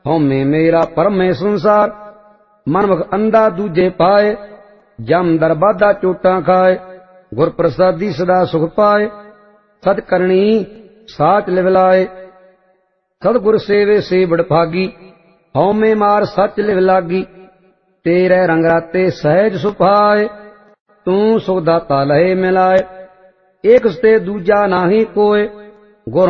ਹਉਮੈ ਮੇਰਾ ਭਰਮੈ ਸੰਸਾਰ। ਮਨਮੁਖ ਅੰਧਾ ਦੂਜੇ ਪਾਏ, ਜਮ ਦਰਬਾਦਾ ਚੋਟਾਂ ਖਾਏ। ਗੁਰ ਪ੍ਰਸਾਦੀ ਸਦਾ ਸੁਖ ਪਾਏ, ਸਤ ਕਰਨੀ ਸਾਚ ਲਿਵ ਲਾਏ। ਸਤਿਗੁਰ ਸੇਵੇ ਸੇ ਬੜਭਾਗੀ, ਹਉਮੈ ਮਾਰ ਸੱਚ ਲਿਵ ਲਾਗੀ। ਤੇਰੇ ਰੰਗ ਰਾਤੇ ਸਹਿਜ ਸੁਭਾਏ, ਤੂੰ ਸੁਖ ਦਾਤਾ ਲਹੇ ਮਿਲਾਏ। ਏਕ ਤੇ ਦੂਜਾ ਨਾਹੀ ਕੋਏ,